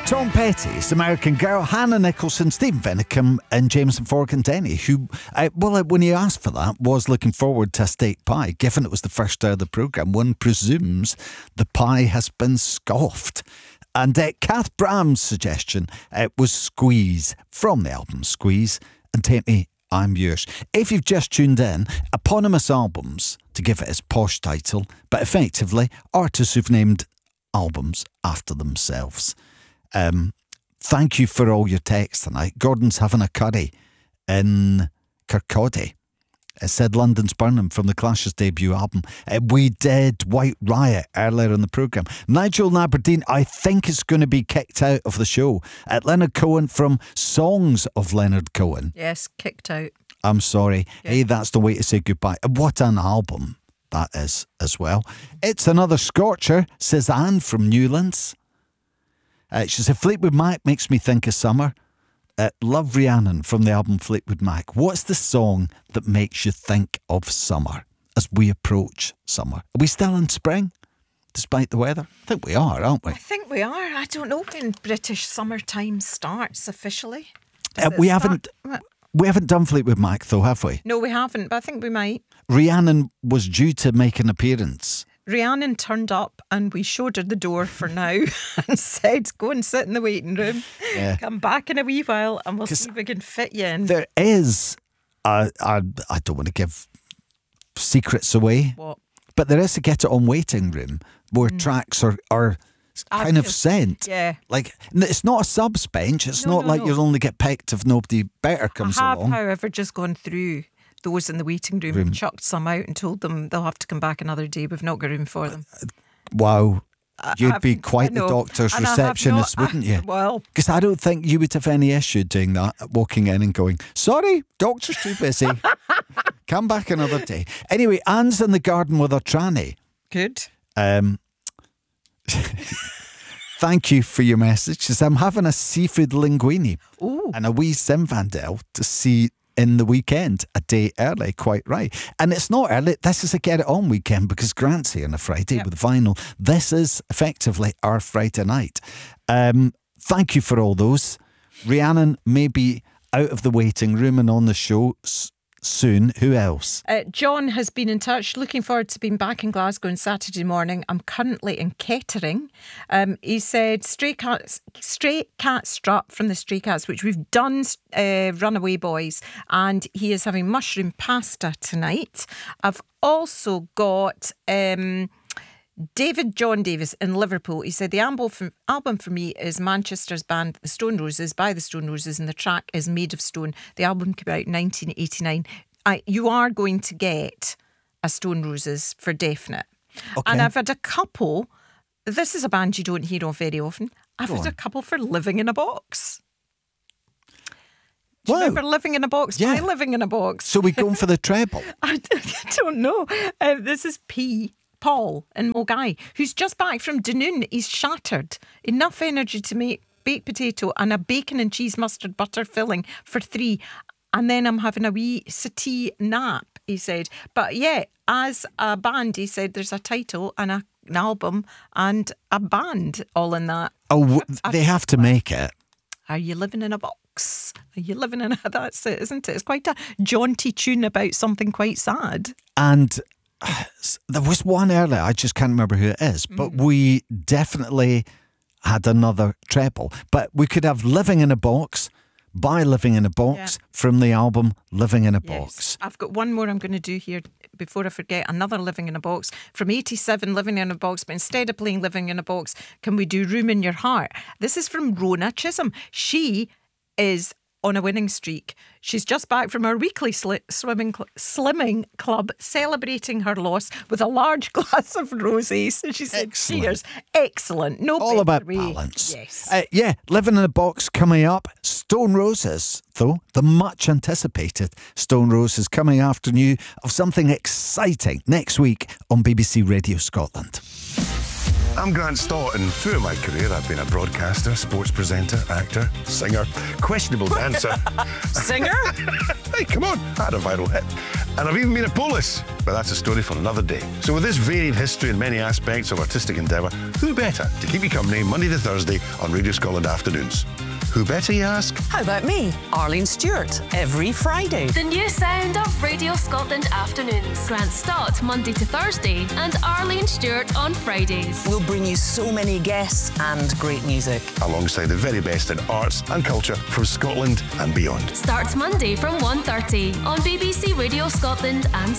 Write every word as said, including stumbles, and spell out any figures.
Tom Petty's American Girl, Hannah Nicholson, Stephen Vennicum and Jameson Forgan Denny, who, uh, well, when he asked for that, was looking forward to a steak pie. Given it was the first hour of the programme, one presumes the pie has been scoffed. And uh, Kath Bram's suggestion uh, was Squeeze, from the album Squeeze, and Take Me, I'm Yours. If you've just tuned in, eponymous albums, to give it its posh title, but effectively artists who've named albums after themselves. Um, thank you for all your texts tonight. Gordon's having a curry in Kirkcaldy. It said London's Burning from the Clash's debut album. Uh, we did White Riot earlier in the programme. Nigel in Aberdeen, I think, is going to be kicked out of the show. At Leonard Cohen from Songs of Leonard Cohen. Yes, kicked out. I'm sorry. Yeah. Hey, that's the way to say goodbye. And what an album that is as well. It's another scorcher, says Anne from Newlands. Uh, she said, Fleetwood Mac makes me think of summer. Uh, love Rhiannon from the album Fleetwood Mac. What's the song that makes you think of summer as we approach summer? Are we still in spring, despite the weather? I think we are, aren't we? I think we are. I don't know when British summertime starts officially. Uh, we haven't we haven't done Fleetwood Mac, though, have we? No, we haven't, but I think we might. Rhiannon was due to make an appearance. Rhiannon turned up and we showed her the door for now and said, go and sit in the waiting room. Yeah. Come back in a wee while and we'll see if we can fit you in. There is, a, a, I don't want to give secrets away, What? but there is a Get It On waiting room where mm. tracks are, are kind of sent. Yeah. Like, it's not a subs bench. It's no, not no, like no. you'll only get picked if nobody better comes I have, along. however, just gone through those in the waiting room, room and chucked some out and told them they'll have to come back another day. We've not got room for them. Wow. You'd I've, be quite the doctor's and receptionist, not, wouldn't you? Well, because I don't think you would have any issue doing that, walking in and going, sorry, doctor's too busy. Come back another day. Anyway, Anne's in the garden with her tranny. Good. Um, thank you for your message. She says, I'm having a seafood linguine Ooh. and a wee Zinfandel to see in the weekend, a day early, quite right. And it's not early, this is a Get It On weekend because Grant's here on a Friday yep. with vinyl. This is effectively our Friday night. Um, thank you for all those. Rhiannon may be out of the waiting room and on the show s- soon. Who else? Uh, John has been in touch, looking forward to being back in Glasgow on Saturday morning. I'm currently in Kettering. Um, he said Stray Cats, Stray Cat Strut from the Stray Cats, which we've done, uh, Runaway Boys, and he is having mushroom pasta tonight. I've also got um, David John Davis in Liverpool. He said the album for, album for me is Manchester's band The Stone Roses by The Stone Roses, and the track is Made of Stone. The album came out in nineteen eighty-nine. I, you are going to get a Stone Roses for definite. Okay. And I've had a couple. This is a band you don't hear of very often. I've Go had on. a couple for Living in a Box. Do you Wow. remember Living in a Box? Yeah. By Living in a Box. So we going for the treble? I don't know. Uh, this is P. Paul in Mulgai, who's just back from Dunoon. He's shattered. Enough energy to make baked potato and a bacon and cheese mustard butter filling for three. And then I'm having a wee settee nap, he said. But yeah, as a band, he said there's a title and a, an album and a band all in that. Oh, they have to make it. Are you living in a box? Are you living in a... That's it, isn't it? It's quite a jaunty tune about something quite sad. And there was one earlier, I just can't remember who it is, but mm. we definitely had another treble. But we could have Living in a Box by Living in a Box yeah. from the album Living in a yes. Box. I've got one more I'm going to do here before I forget. Another Living in a Box from eighty-seven, Living in a Box. But instead of playing Living in a Box, can we do Room in Your Heart? This is from Rona Chisholm. She is on a winning streak. She's just back from her weekly sli- swimming cl- slimming club, celebrating her loss with a large glass of rosés. And she said, Excellent. cheers. Excellent. No All about way. balance. Yes. Uh, yeah, Living in a Box coming up. Stone Roses, though, the much anticipated Stone Roses coming after new of something exciting next week on B B C Radio Scotland. I'm Grant Stott, and throughout my career I've been a broadcaster, sports presenter, actor, singer, questionable dancer. Singer? Hey, come on, I had a viral hit. And I've even been a police, but that's a story for another day. So with this varied history and many aspects of artistic endeavour, who better to keep you company Monday to Thursday on Radio Scotland Afternoons? Who better, you ask? How about me, Arlene Stewart, every Friday? The new sound of Radio Scotland Afternoons. Grant Stott, Monday to Thursday, and Arlene Stewart on Fridays. We'll bring you so many guests and great music. Alongside the very best in arts and culture from Scotland and beyond. Starts Monday from one thirty on B B C Radio Scotland and